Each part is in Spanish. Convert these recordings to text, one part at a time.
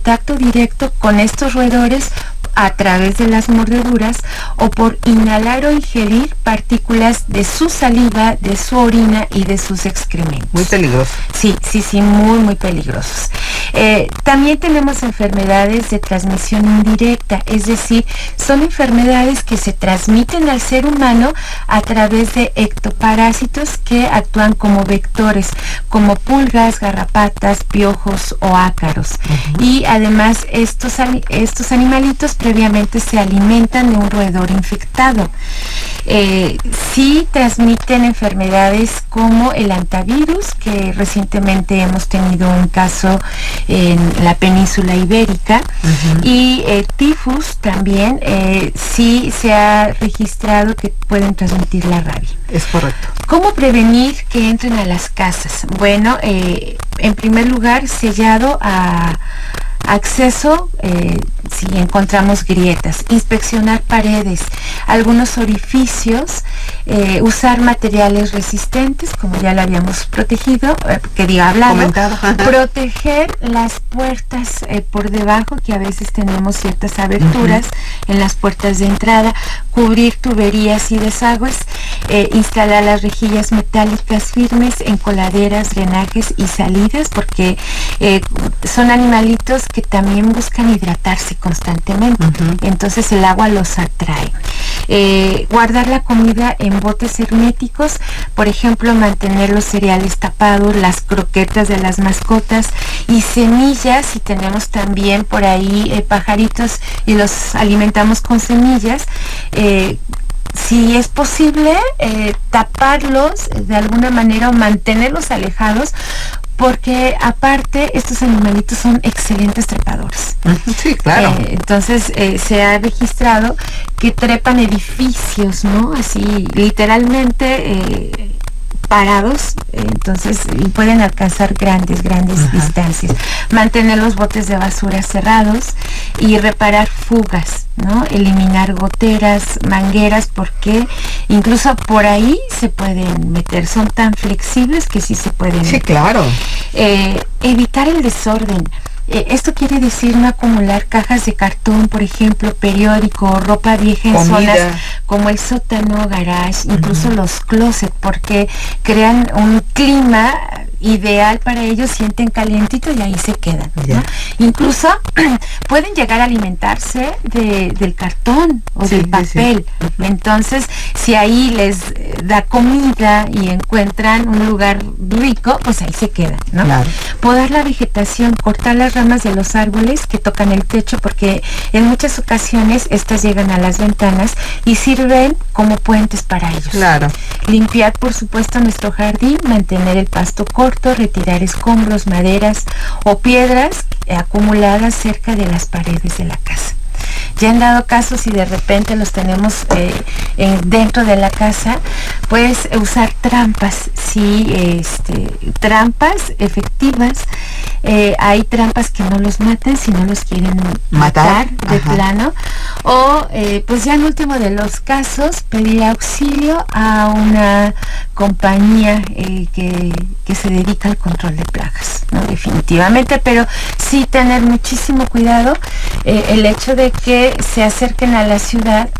contacto directo con estos roedores a través de las mordeduras o por inhalar o ingerir partículas de su saliva, de su orina y de sus excrementos. Muy peligroso. Sí, muy peligrosos. También tenemos enfermedades de transmisión indirecta, es decir, son enfermedades que se transmiten al ser humano a través de ectoparásitos que actúan como vectores, como pulgas, garrapatas, piojos o ácaros. Y además estos animalitos previamente se alimentan de un roedor infectado. Sí transmiten enfermedades como el hantavirus, que recientemente hemos tenido un caso en la península ibérica, y tifus también, sí se ha registrado que pueden transmitir la rabia. Es correcto. ¿Cómo prevenir que entren a las casas? Bueno, en primer lugar, sellado a acceso, si encontramos grietas, inspeccionar paredes, algunos orificios, usar materiales resistentes, como ya lo habíamos hablado, proteger las puertas por debajo, que a veces tenemos ciertas aberturas en las puertas de entrada, cubrir tuberías y desagües, instalar las rejillas metálicas firmes en coladeras, drenajes y salidas, porque son animalitos que también buscan hidratarse constantemente, entonces el agua los atrae. Guardar la comida en botes herméticos, por ejemplo, mantener los cereales tapados, las croquetas de las mascotas y semillas, si tenemos también por ahí pajaritos y los alimentamos con semillas, si es posible, taparlos de alguna manera o mantenerlos alejados, porque aparte estos animalitos son excelentes trepadores. Sí, claro. Entonces se ha registrado que trepan edificios, ¿no? Así literalmente parados, entonces pueden alcanzar grandes distancias. Mantener los botes de basura cerrados y reparar fugas, ¿no? Eliminar goteras, mangueras, porque incluso por ahí se pueden meter, son tan flexibles que sí se pueden meter. Sí, claro. Evitar el desorden. Esto quiere decir no acumular cajas de cartón, por ejemplo, periódico, ropa vieja en zonas como el sótano, garage, incluso los closets, porque crean un clima ideal para ellos, sienten calientito y ahí se quedan, ¿no? Incluso pueden llegar a alimentarse del cartón o del papel. Entonces, si ahí les da comida y encuentran un lugar rico, pues ahí se quedan, ¿no? Claro. Podar la vegetación, cortar las ramas de los árboles que tocan el techo, porque en muchas ocasiones estas llegan a las ventanas y sirven como puentes para ellos. Claro. Limpiar, por supuesto, nuestro jardín, mantener el pasto corto, retirar escombros, maderas o piedras acumuladas cerca de las paredes de la casa. Ya en dado caso, si de repente los tenemos dentro de la casa, pues usar trampas, sí, trampas efectivas. Hay trampas que no los matan, si no los quieren matar de plano. O pues ya en último de los casos, pedir auxilio a una compañía que se dedica al control de plagas, ¿no? Definitivamente, pero sí tener muchísimo cuidado. El hecho de que se acerquen a la ciudad,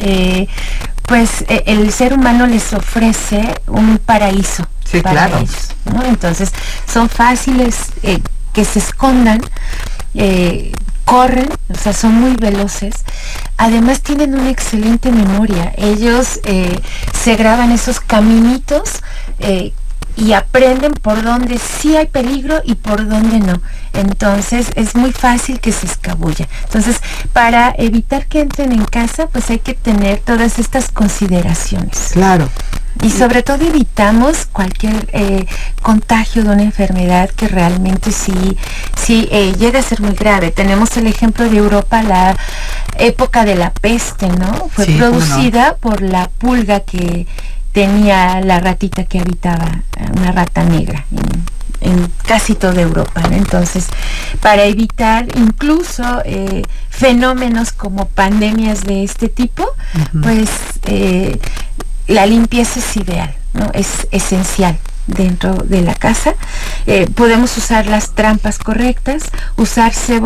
pues el ser humano les ofrece un paraíso para ellos, ¿no? Entonces son fáciles que se escondan, corren, o sea, son muy veloces. Además tienen una excelente memoria. Ellos se graban esos caminitos y aprenden por dónde sí hay peligro y por dónde no. Entonces es muy fácil que se escabulla. Entonces, para evitar que entren en casa, pues hay que tener todas estas consideraciones. Claro. Y sobre todo evitamos cualquier contagio de una enfermedad que realmente sí llega a ser muy grave. Tenemos el ejemplo de Europa, la época de la peste, ¿no? Fue producida por la pulga que tenía la ratita que habitaba, una rata negra en casi toda Europa, ¿no? Entonces, para evitar incluso fenómenos como pandemias de este tipo, pues la limpieza es ideal, ¿no? Es esencial dentro de la casa. Podemos usar las trampas correctas, usar cebo